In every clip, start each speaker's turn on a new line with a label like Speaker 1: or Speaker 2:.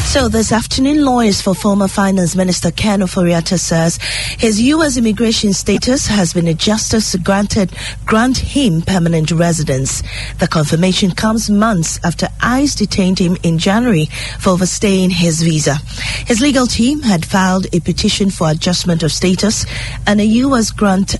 Speaker 1: So this afternoon, lawyers for former Finance Minister Ken Ofori-Atta says his U.S. immigration status has been adjusted to grant him permanent residence. The confirmation comes months after ICE detained him in January for overstaying his visa. His legal team had filed a petition for adjustment of status, and a U.S.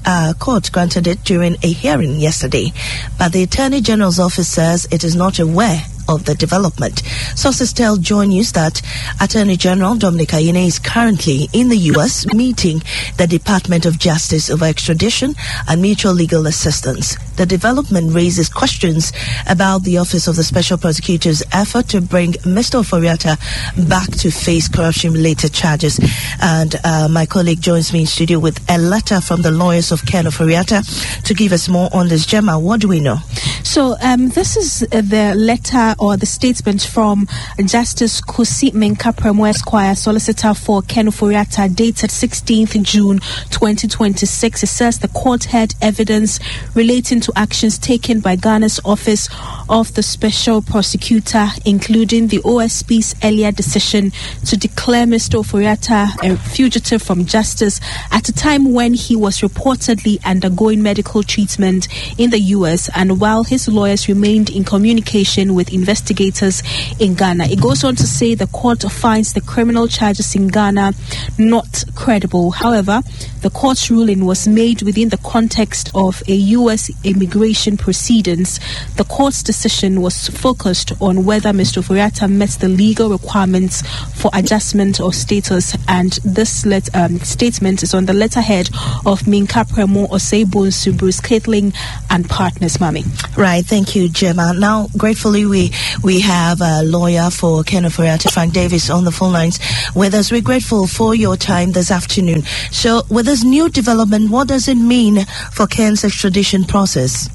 Speaker 1: court granted it during a hearing yesterday. But the Attorney General's office says it is not aware of the development. Sources tell Joy News that Attorney General Dominic Ayine is currently in the U.S. meeting the Department of Justice over extradition and mutual legal assistance. The development raises questions about the Office of the Special Prosecutor's effort to bring Mr. Ofori-Atta back to face corruption-related charges. And my colleague joins me in studio with a letter from the lawyers of Ken Ofori-Atta to give us more on this. Gemma, what do we know?
Speaker 2: So this is the letter or the statement from Justice Kusi Menka-Premo Esquire, solicitor for Ken Ofori-Atta, dated 16th June 2026. It says the court heard evidence relating to actions taken by Ghana's Office of the Special Prosecutor, including the OSP's earlier decision to declare Mr. Ofori-Atta a fugitive from justice at a time when he was reportedly undergoing medical treatment in the U.S. and while his lawyers remained in communication with investigators in Ghana. It goes on to say the court finds the criminal charges in Ghana not credible. However, the court's ruling was made within the context of a U.S. immigration proceedings. The court's decision was focused on whether Mr. Ofori-Atta met the legal requirements for adjustment of status, and this statement is on the letterhead of Menka-Premo Osei-Bonsu, Bruce Catling and Partners, Mami.
Speaker 1: Right, thank you, Gemma. Now, gratefully, we have a lawyer for Ken Ofori-Atta, Frank Davis, on the phone lines with us. We're grateful for your time this afternoon. So, with this new development, what does it mean for Ken's extradition process?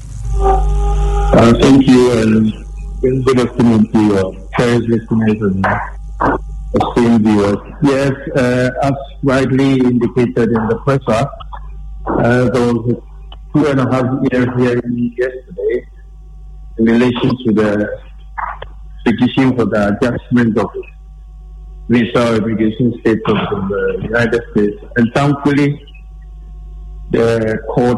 Speaker 3: Thank you, and good afternoon to your various listeners and esteemed viewers. Yes, as rightly indicated in the press, there was a 2.5 year hearing yesterday in relation to the petition for the adjustment of visa immigration status in the United States. And thankfully, the court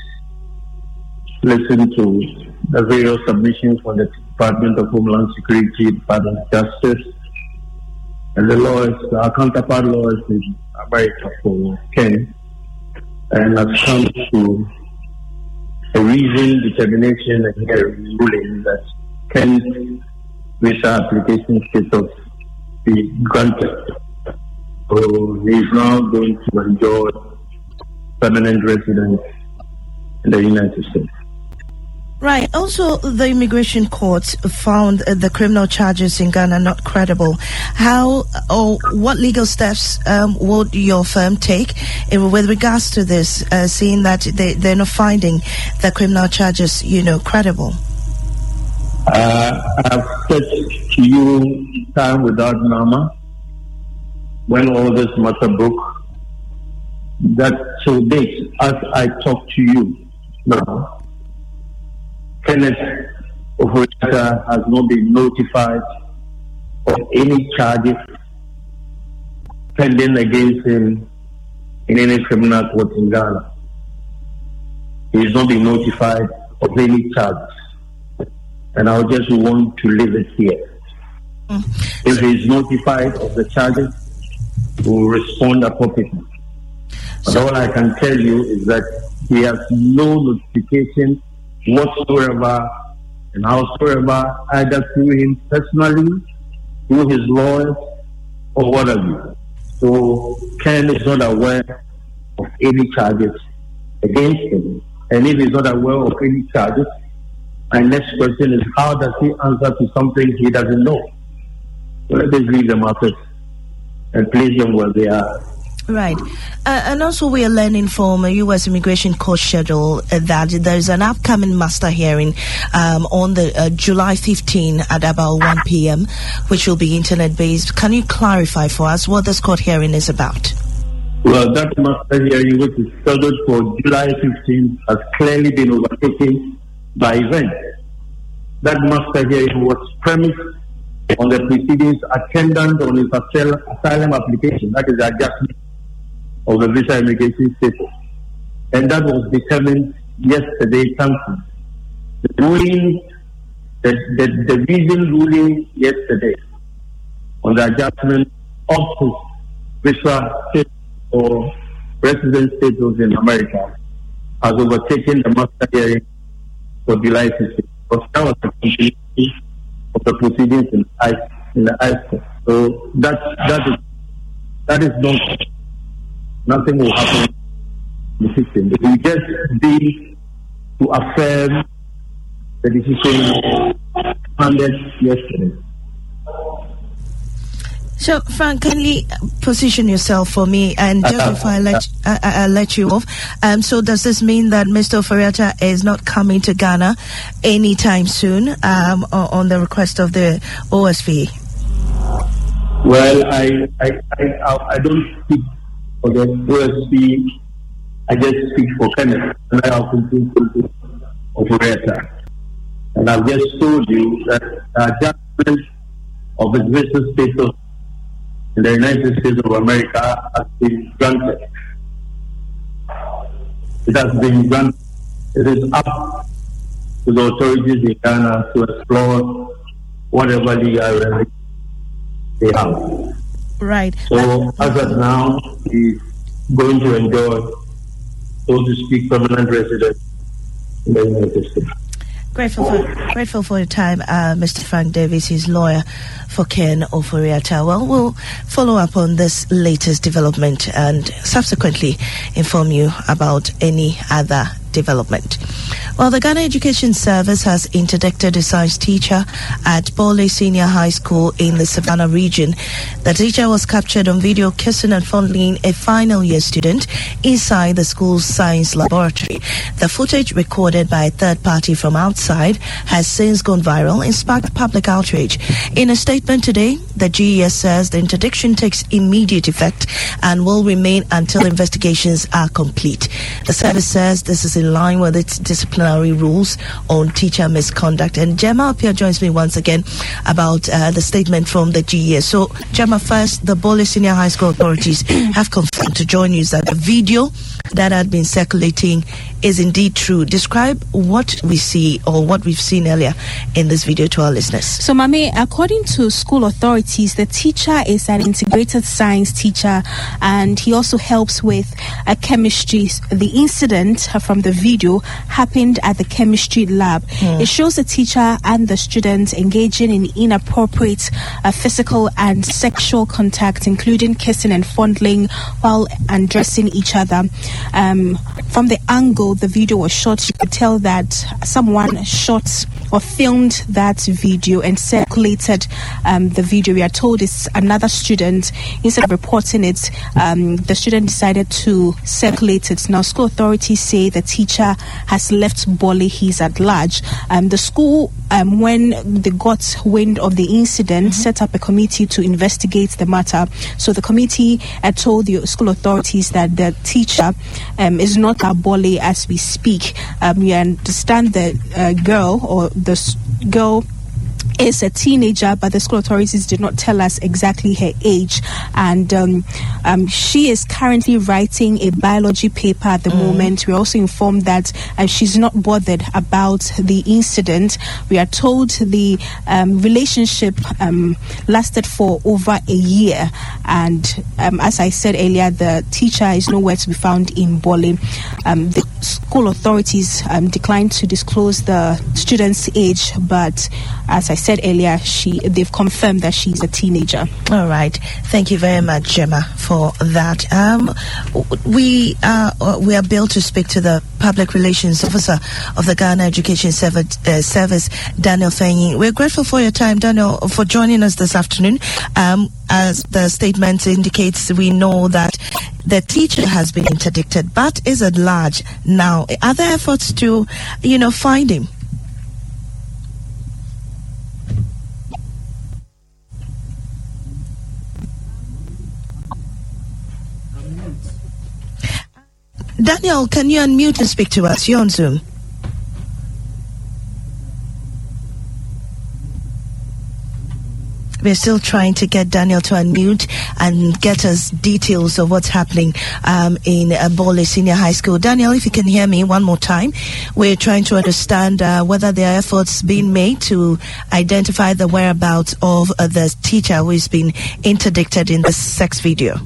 Speaker 3: listened to the various submissions from the Department of Homeland Security, Department of Justice, and the lawyers, our counterpart lawyers in America for Ken, and has come to a reasoned determination and a ruling that Ken's visa application status be granted. So he is now going to enjoy permanent residence in the United States.
Speaker 1: Right. Also, the immigration court found the criminal charges in Ghana not credible. How or what legal steps would your firm take with regards to this, seeing that they're not finding the criminal charges, credible?
Speaker 3: I've said to you time without number when all this matter broke that to date, as I talk to you now, Kenneth Ofori-Atta has not been notified of any charges pending against him in any criminal court in Ghana. He has not been notified of any charges. And I just want to leave it here. If he is notified of the charges, we will respond appropriately. But all I can tell you is that he has no notification whatsoever and howsoever, either through him personally, through his lawyers, or what have you. So Ken is not aware of any charges against him. And if he's not aware of any charges, my next question is, how does he answer to something he doesn't know? So let us leave the matters and place them where they are.
Speaker 1: Right. And also we are learning from a U.S. immigration court schedule that there's an upcoming master hearing on the July 15 at about 1 p.m., which will be internet-based. Can you clarify for us what this court hearing is about?
Speaker 3: Well, that master hearing, which is scheduled for July 15, has clearly been overtaken by events. That master hearing was premised on the proceedings attendant on his asylum application, that is the adjustment of the visa immigration status. And that was determined yesterday, thankfully. The reason ruling yesterday on the adjustment of his visa status or resident status in America has overtaken the master hearing for July 16th. Because that was the continuity of the proceedings in the High Court. So that is not, nothing will happen in the system. It will just be to affirm the decision handed yesterday.
Speaker 1: So, Frank, kindly position yourself for me, and just before I let you off. So, does this mean that Mr. Ofori-Atta is not coming to Ghana anytime soon on the request of the OSP?
Speaker 3: Well, I don't speak for the OSP. I just speak for Kenneth, and I have concluded Ofori-Atta. And I've just told you that the adjustment of his visa status in the United States of America has been granted. It has been granted. It is up to the authorities in Ghana to explore whatever legal remedy they have.
Speaker 1: Right.
Speaker 3: So as of now, he's going to enjoy, so to speak, permanent residence in the United States.
Speaker 1: Grateful for your time, Mr. Frank Davis, his lawyer for Ken Ofori-Atta. Well, we'll follow up on this latest development and subsequently inform you about any other development. Well, the Ghana Education Service has interdicted a science teacher at Bole Senior High School in the Savannah region. The teacher was captured on video kissing and fondling a final year student inside the school's science laboratory. The footage, recorded by a third party from outside, has since gone viral and sparked public outrage. In a statement today, the GES says the interdiction takes immediate effect and will remain until investigations are complete. The service says this is in line with its disciplinary rules on teacher misconduct. And Gemma Appiah joins me once again about the statement from the GES. So, Gemma, first, the Bole Senior High School authorities have confirmed to Joy News that the video that had been circulating is indeed true. Describe what we see or what we've seen earlier in this video to our listeners.
Speaker 2: So, Mame, according to school authorities, the teacher is an integrated science teacher and he also helps with chemistry. The incident from the video happened at the chemistry lab. It shows the teacher and the students engaging in inappropriate physical and sexual contact, including kissing and fondling while undressing each other. From the angle the video was shot, you could tell that someone shot or filmed that video and circulated the video. We are told it's another student. Instead of reporting it, the student decided to circulate it. Now, school authorities say the teacher has left Bole. He's at large. The school, when they got wind of the incident, set up a committee to investigate the matter. So the committee told the school authorities that the teacher is not at Bole as we speak. We understand the girl is a teenager, but the school authorities did not tell us exactly her age. And she is currently writing a biology paper at the moment. We're also informed that she's not bothered about the incident. We are told the relationship lasted for over a year. And as I said earlier, the teacher is nowhere to be found in Bole. The school authorities declined to disclose the student's age, but as I said earlier, they've confirmed that she's a teenager.
Speaker 1: All right. Thank you very much, Gemma, for that. We are billed to speak to the Public Relations Officer of the Ghana Education Service, Daniel Fenyi. We're grateful for your time, Daniel, for joining us this afternoon. As the statement indicates, we know that the teacher has been interdicted, but is at large now. Are there efforts to, find him? Daniel, can you unmute and speak to us? You're on Zoom. We're still trying to get Daniel to unmute and get us details of what's happening in Bole Senior High School. Daniel, if you can hear me one more time, we're trying to understand whether there are efforts being made to identify the whereabouts of the teacher who has been interdicted in this sex video.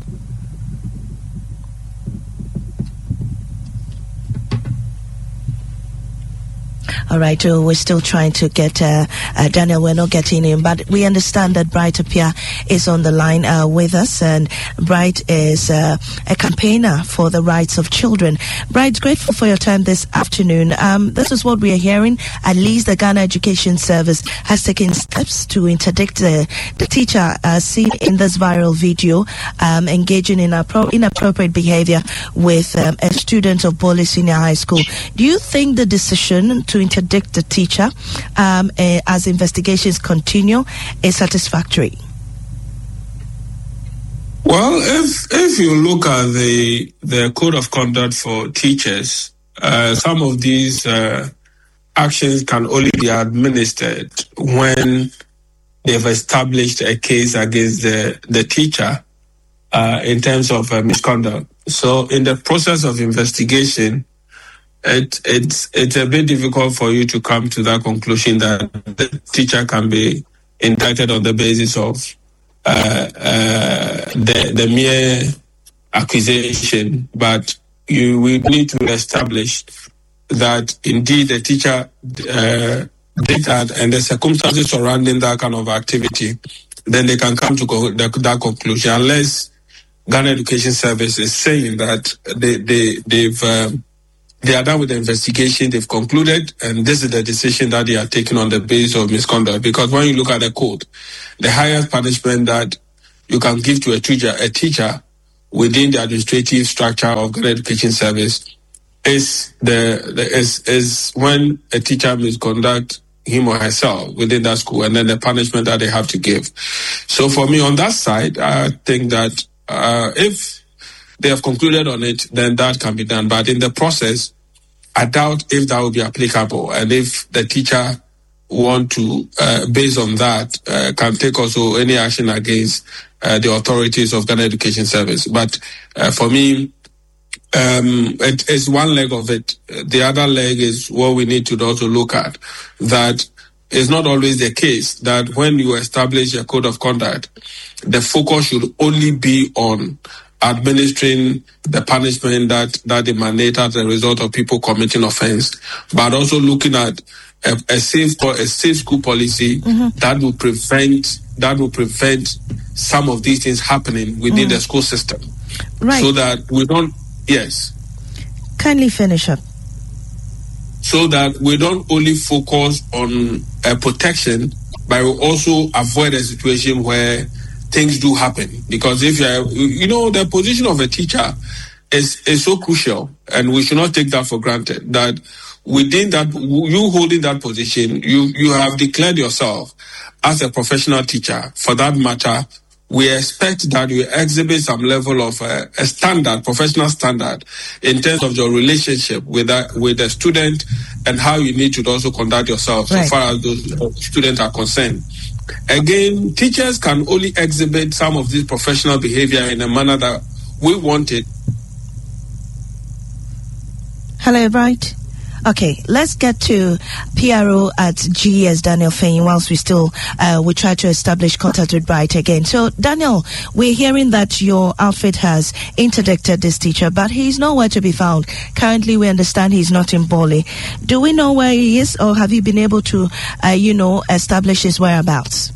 Speaker 1: All right, we're still trying to get Daniel. We're not getting him, but we understand that Bright Apia is on the line with us, and Bright is a campaigner for the rights of children. Bright, grateful for your time this afternoon. This is what we are hearing. At least the Ghana Education Service has taken steps to interdict the teacher seen in this viral video engaging in inappropriate behavior with a student of Bole Senior High School. Do you think the decision to interdict the teacher as investigations continue is satisfactory?
Speaker 4: Well, if you look at the code of conduct for teachers, some of these actions can only be administered when they've established a case against the teacher in terms of misconduct. So in the process of investigation, it's a bit difficult for you to come to that conclusion that the teacher can be indicted on the basis of the mere accusation, but we need to establish that indeed the teacher did that and the circumstances surrounding that kind of activity, then they can come to that conclusion, unless Ghana Education Service is saying that they are done with the investigation, they've concluded, and this is the decision that they are taking on the basis of misconduct. Because when you look at the code, the highest punishment that you can give to a teacher within the administrative structure of Ghana Education Service is when a teacher misconduct him or herself within that school, and then the punishment that they have to give. So for me, on that side, I think that if they have concluded on it, then that can be done. But in the process, I doubt if that will be applicable. And if the teacher want to, based on that, can take also any action against the authorities of Ghana Education Service. But for me, it is one leg of it. The other leg is what we need to also look at. That is not always the case that when you establish a code of conduct, the focus should only be on administering the punishment that emanate as a result of people committing offense, but also looking at a safe school policy that will prevent some of these things happening within the school system,
Speaker 1: right?
Speaker 4: So that we don't. Yes.
Speaker 1: Kindly finish up.
Speaker 4: So that we don't only focus on protection, but we also avoid a situation where things do happen. Because if the position of a teacher is so crucial, and we should not take that for granted, that within that, you holding that position, you have declared yourself as a professional teacher. For that matter, we expect that you exhibit some level of a standard, professional standard, in terms of your relationship with the student and how you need to also conduct yourself, right, so far as those students are concerned. Again, teachers can only exhibit some of this professional behavior in a manner that we want it.
Speaker 1: Hello, Bright. Okay, let's get to PRO at GES, Daniel Fenyi, whilst we try to establish contact with Bright again. So, Daniel, we're hearing that your outfit has interdicted this teacher, but he's nowhere to be found. Currently, we understand he's not in Bole. Do we know where he is, or have you been able to, establish his whereabouts?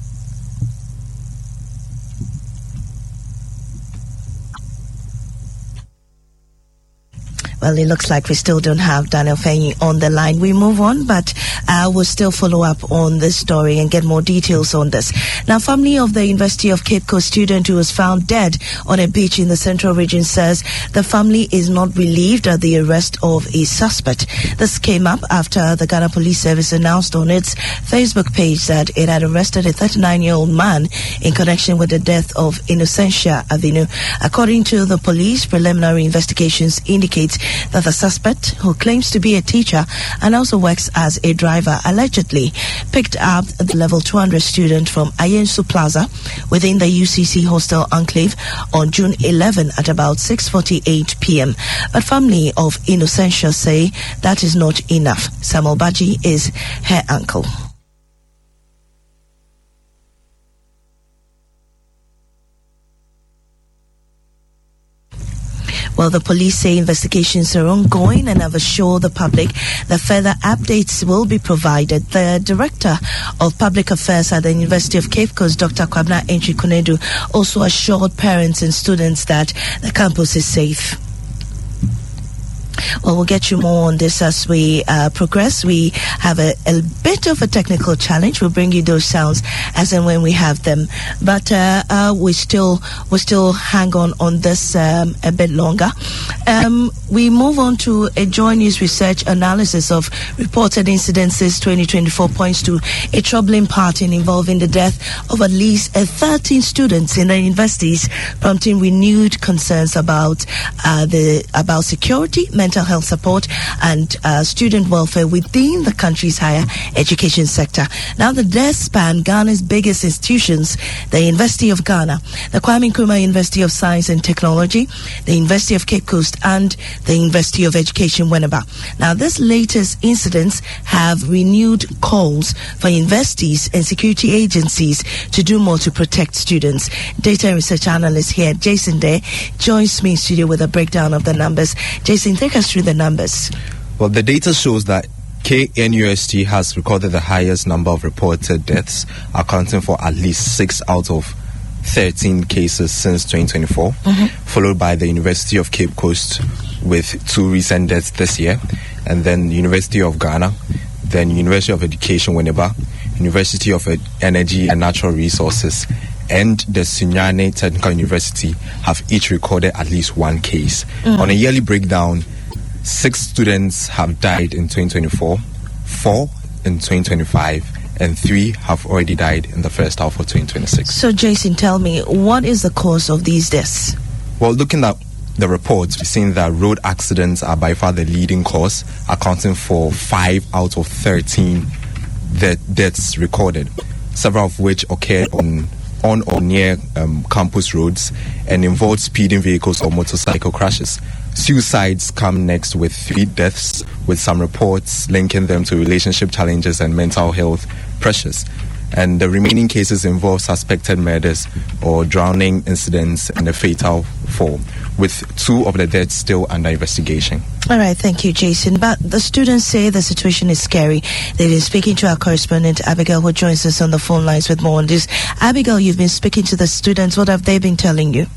Speaker 1: Well, it looks like we still don't have Daniel Fenyi on the line. We move on, but we'll still follow up on this story and get more details on this. Now, family of the University of Cape Coast student who was found dead on a beach in the Central Region says the family is not relieved at the arrest of a suspect. This came up after the Ghana Police Service announced on its Facebook page that it had arrested a 39-year-old man in connection with the death of Innocentia Avinu. According to the police, preliminary investigations indicates that the suspect, who claims to be a teacher and also works as a driver, allegedly picked up the level 200 student from Ayensu Plaza within the UCC hostel enclave on June 11 at about 6:48 p.m. But family of Innocentia say that is not enough. Samuel Baji is her uncle. Well, the police say investigations are ongoing and have assured the public that further updates will be provided. The Director of Public Affairs at the University of Cape Coast, Dr. Kwabena Antwi-Konadu, also assured parents and students that the campus is safe. Well, we'll get you more on this as we progress. We have a bit of a technical challenge. We'll bring you those sounds as and when we have them. But we still hang on this a bit longer. We move on to a Joy News research analysis of reported incidences 2024 points to a troubling pattern involving the death of at least 13 students in the universities, prompting renewed concerns about security, mental health support, and student welfare within the country's higher education sector. Now, the deaths span Ghana's biggest institutions, the University of Ghana, the Kwame Nkrumah University of Science and Technology, the University of Cape Coast, and the University of Education, Winneba. Now, this latest incidents have renewed calls for universities and security agencies to do more to protect students. Data and research analyst here, Jason Day, joins me in studio with a breakdown of the numbers. Jason, take us through the numbers.
Speaker 5: Well, the data shows that KNUST has recorded the highest number of reported deaths, accounting for at least 6 out of 13 cases since 2024, followed by the University of Cape Coast with 2 recent deaths this year, and then University of Ghana, then University of Education, Winneba, University of Energy and Natural Resources, and the Sunyani Technical University have each recorded at least 1 case. On a yearly breakdown, 6 students have died in 2024, 4 in 2025, and 3 have already died in the first half of 2026.
Speaker 1: So, Jason, tell me, what is the cause of these deaths?
Speaker 5: Well, looking at the reports, we've seen that road accidents are by far the leading cause, accounting for 5 out of 13 deaths recorded, several of which occurred on or near campus roads and involved speeding vehicles or motorcycle crashes. Suicides come next with 3 deaths, with some reports linking them to relationship challenges and mental health pressures. And the remaining cases involve suspected murders or drowning incidents and a fatal fall, with 2 of the deaths still under investigation.
Speaker 1: All right, thank you, Jason. But the students say the situation is scary. They've been speaking to our correspondent, Abigail, who joins us on the phone lines with more on this. Abigail, you've been speaking to the students. What have they been telling you?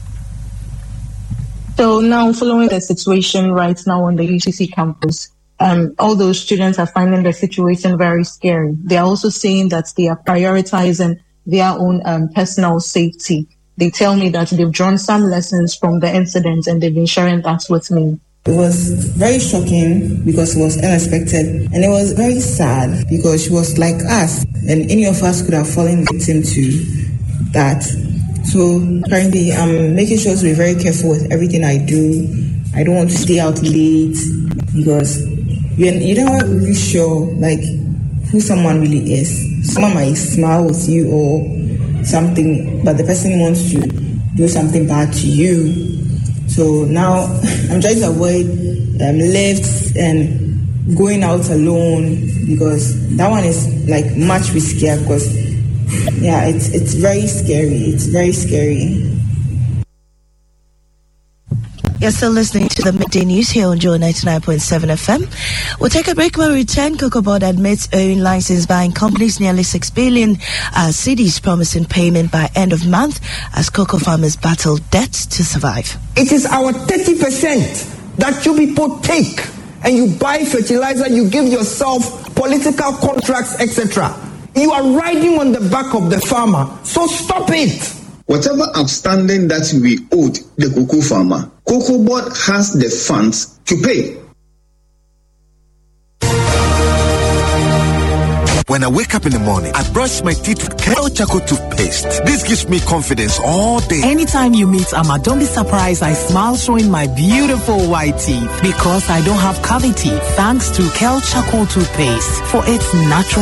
Speaker 6: So now, following the situation right now on the UCC campus, all those students are finding the situation very scary. They are also saying that they are prioritizing their own personal safety. They tell me that they've drawn some lessons from the incident and they've been sharing that with me.
Speaker 7: It was very shocking because it was unexpected, and it was very sad because she was like us, and any of us could have fallen victim to that. So currently I'm making sure to be very careful with everything I do. I don't want to stay out late because you're not really sure like who someone really is. Someone might smile with you or something, but the person wants to do something bad to you. So now I'm trying to avoid lifts and going out alone because that one is like much riskier because it's very scary. It's very scary.
Speaker 1: You're still listening to the Midday News here on Joy 99.7 FM. We'll take a break. When we return, Cocoa Board admits owing license buying companies nearly 6 billion cedis, promising payment by end of month as cocoa farmers battle debt to survive.
Speaker 8: It is our 30% that you people take and you buy fertilizer, you give yourself political contracts, etc. You are riding on the back of the farmer, so stop it.
Speaker 9: Whatever outstanding that we owed the cocoa farmer, Cocoa Board has the funds to pay.
Speaker 10: When When I wake up in the morning, I brush my teeth with Kel Charcoal toothpaste. This gives me confidence all day.
Speaker 11: Anytime you meet Amma, don't be surprised I smile showing my beautiful white teeth because I don't have cavity thanks to Kel Charcoal toothpaste for its natural